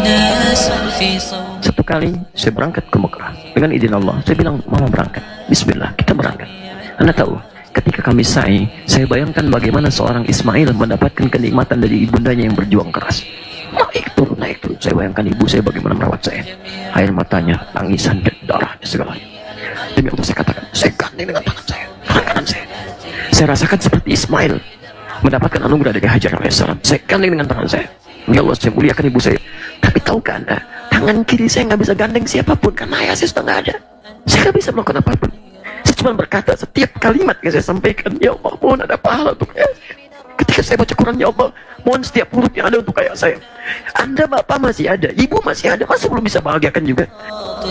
Satu kali saya berangkat ke Mekah dengan izin Allah. Saya bilang, mama berangkat, bismillah, kita berangkat. Anda tahu, ketika kami sa'i, saya bayangkan bagaimana seorang Ismail mendapatkan kenikmatan dari ibundanya yang berjuang keras. Naik turun. Saya bayangkan ibu saya bagaimana merawat saya, air matanya, tangisan, dan darahnya segalanya. Demi Allah saya katakan, saya gandeng dengan tangan saya, tangan kanan saya. Saya rasakan seperti Ismail mendapatkan anugerah dari Hajar alaihissalam. Saya gandeng dengan tangan saya. Ya Allah, saya muliakan ibu saya. Tapi tahukah Anda, tangan kiri saya nggak bisa gandeng siapapun karena ayah saya sudah nggak ada. Saya nggak bisa melakukan apapun. Saya cuma berkata setiap kalimat yang saya sampaikan, ya Allah, mohon ada pahala untuk ayah saya. Ketika saya baca Quran, ya Allah, mohon setiap huruf yang ada untuk ayah saya. Anda bapak masih ada, ibu masih ada, masa belum bisa bahagiakan juga?